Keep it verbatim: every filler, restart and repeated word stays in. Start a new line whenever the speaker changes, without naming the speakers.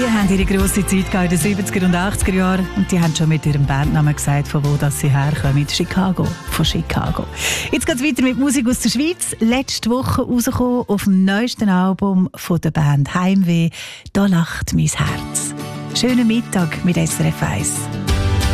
Die haben ihre grosse Zeit in den siebziger und achtziger Jahren und die haben schon mit ihrem Bandnamen gesagt, von wo das sie herkommen. Chicago, von Chicago. Jetzt geht es weiter mit Musik aus der Schweiz. Letzte Woche rausgekommen auf dem neuesten Album von der Band Heimweh. Da lacht mein Herz. Schönen Mittag mit S R F eins.